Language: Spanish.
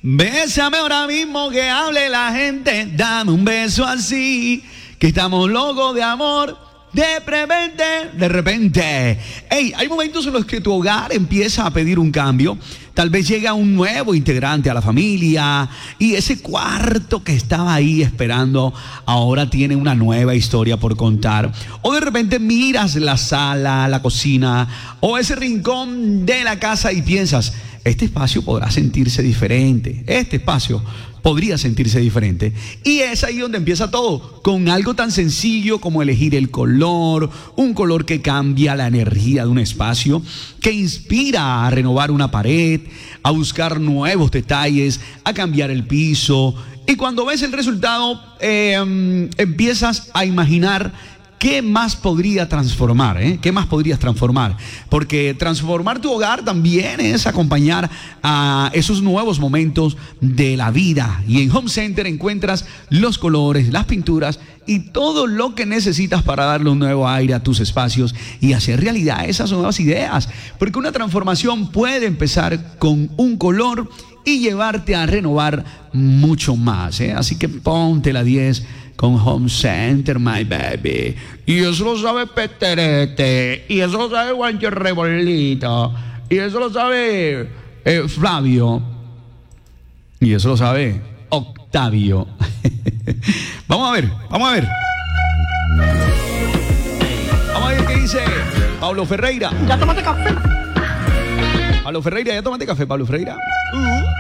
Bésame ahora mismo que hable la gente. Dame un beso así, que estamos locos de amor. De repente. Hey, hay momentos en los que tu hogar empieza a pedir un cambio. Tal vez llega un nuevo integrante a la familia y ese cuarto que estaba ahí esperando ahora tiene una nueva historia por contar. O de repente miras la sala, la cocina o ese rincón de la casa y piensas, este espacio podrá sentirse diferente. Este espacio podría sentirse diferente. Y es ahí donde empieza todo, con algo tan sencillo como elegir el color, un color que cambia la energía de un espacio, que inspira a renovar una pared, a buscar nuevos detalles, a cambiar el piso. Y cuando ves el resultado, empiezas a imaginar ¿qué más podría transformar? ¿Qué más podrías transformar? Porque transformar tu hogar también es acompañar a esos nuevos momentos de la vida. Y en Home Center encuentras los colores, las pinturas y todo lo que necesitas para darle un nuevo aire a tus espacios y hacer realidad esas nuevas ideas. Porque una transformación puede empezar con un color y llevarte a renovar mucho más. Así que ponte la 10 con Home Center, my baby. Y eso lo sabe Peterete. Y eso lo sabe Juancho Rebolito. Y eso lo sabe Flavio. Y eso lo sabe Octavio. Vamos a ver. Vamos a ver qué dice Pablo Ferreira. Ya tomaste café. Pablo Ferreira, ¿ya tomaste café, Pablo Ferreira?